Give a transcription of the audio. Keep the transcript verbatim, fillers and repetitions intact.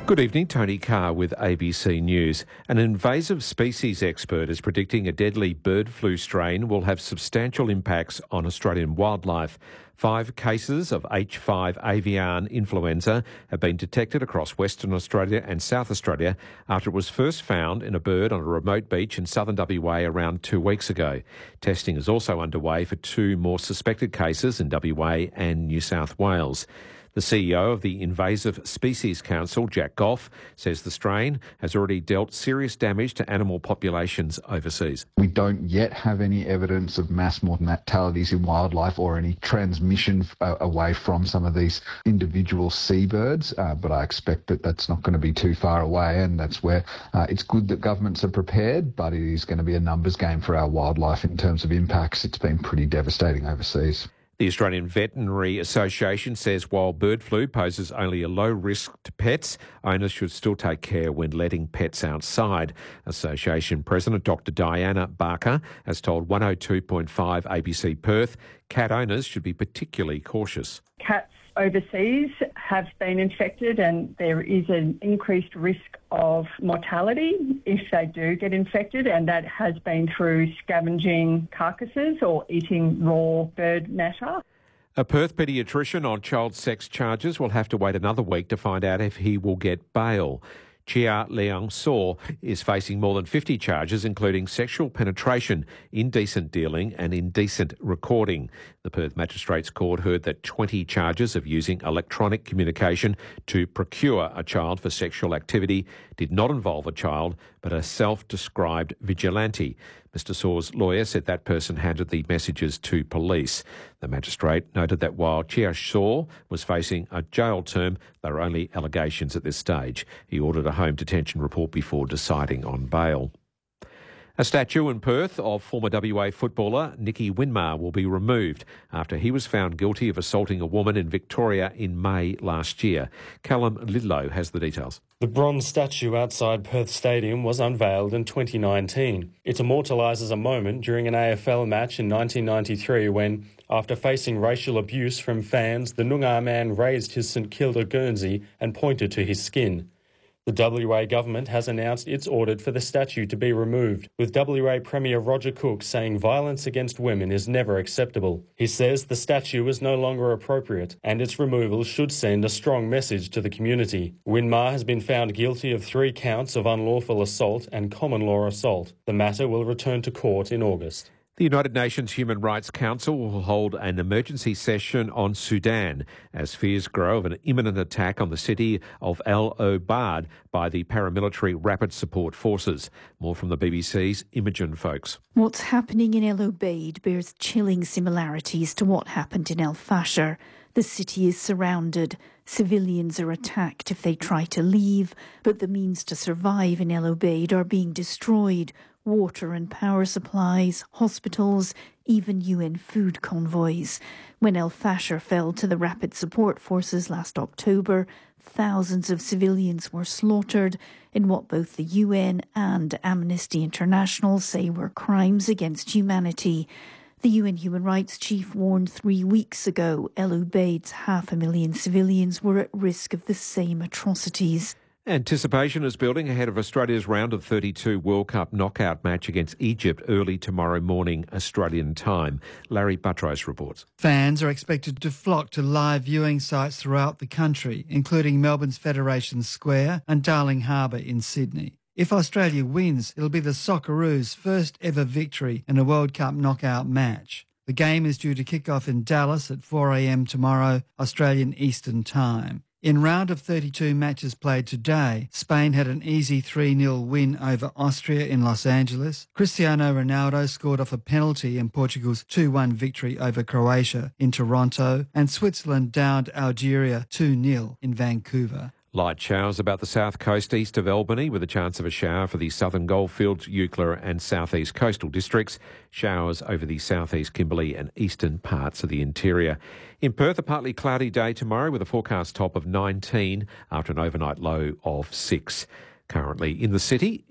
Good evening, Tony Carr with A B C News. An invasive species expert is predicting a deadly bird flu strain will have substantial impacts on Australian wildlife. Five cases of H five avian influenza have been detected across Western Australia and South Australia after it was first found in a bird on a remote beach in southern W A around two weeks ago. Testing is also underway for two more suspected cases in W A and New South Wales. The C E O of the Invasive Species Council, Jack Goff, says the strain has already dealt serious damage to animal populations overseas. We don't yet have any evidence of mass mortalities in wildlife or any transmission uh, away from some of these individual seabirds, uh, but I expect that that's not going to be too far away, and that's where uh, it's good that governments are prepared, but it is going to be a numbers game for our wildlife in terms of impacts. It's been pretty devastating overseas. The Australian Veterinary Association says while bird flu poses only a low risk to pets, owners should still take care when letting pets outside. Association President Doctor Diana Barker has told one oh two point five A B C Perth cat owners should be particularly cautious. Cats overseas have been infected and there is an increased risk of mortality if they do get infected, and that has been through scavenging carcasses or eating raw bird matter. A Perth paediatrician on child sex charges will have to wait another week to find out if he will get bail. Chia Leung Saw is facing more than fifty charges, including sexual penetration, indecent dealing and indecent recording. The Perth Magistrates Court heard that twenty charges of using electronic communication to procure a child for sexual activity did not involve a child, but a self-described vigilante. Mister Saw's lawyer said that person handed the messages to police. The magistrate noted that while Chia Saw was facing a jail term, there were only allegations at this stage. He ordered a home detention report before deciding on bail. A statue in Perth of former W A footballer Nicky Winmar will be removed after he was found guilty of assaulting a woman in Victoria in May last year. Callum Lidlow has the details. The bronze statue outside Perth Stadium was unveiled in twenty nineteen. It immortalises a moment during an A F L match in nineteen ninety-three when, after facing racial abuse from fans, the Noongar man raised his St Kilda Guernsey and pointed to his skin. The W A government has announced it's ordered for the statue to be removed, with W A Premier Roger Cook saying violence against women is never acceptable. He says the statue is no longer appropriate and its removal should send a strong message to the community. Winmar has been found guilty of three counts of unlawful assault and common law assault. The matter will return to court in August. The United Nations Human Rights Council will hold an emergency session on Sudan as fears grow of an imminent attack on the city of Al Obaid by the paramilitary Rapid Support Forces. More from the B B C's Imogen Folks. What's happening in Al Obaid bears chilling similarities to what happened in El Fasher. The city is surrounded. Civilians are attacked if they try to leave, but the means to survive in Al Obaid are being destroyed. Water and power supplies, hospitals, even U N food convoys. When El Fasher fell to the Rapid Support Forces last October, thousands of civilians were slaughtered in what both the U N and Amnesty International say were crimes against humanity. The U N Human Rights Chief warned three weeks ago El Obaid's half a million civilians were at risk of the same atrocities. Anticipation is building ahead of Australia's round of thirty-two World Cup knockout match against Egypt early tomorrow morning Australian time. Larry Buttrose reports. Fans are expected to flock to live viewing sites throughout the country, including Melbourne's Federation Square and Darling Harbour in Sydney. If Australia wins, it'll be the Socceroos' first ever victory in a World Cup knockout match. The game is due to kick off in Dallas at four a m tomorrow, Australian Eastern Time. In round of thirty-two matches played today, Spain had an easy three nil win over Austria in Los Angeles. Cristiano Ronaldo scored off a penalty in Portugal's two one victory over Croatia in Toronto, and Switzerland downed Algeria two nil in Vancouver. Light showers about the south coast east of Albany with a chance of a shower for the southern Goldfields, Eucla and southeast coastal districts. Showers over the southeast Kimberley and eastern parts of the interior. In Perth, a partly cloudy day tomorrow with a forecast top of nineteen after an overnight low of six. Currently in the city,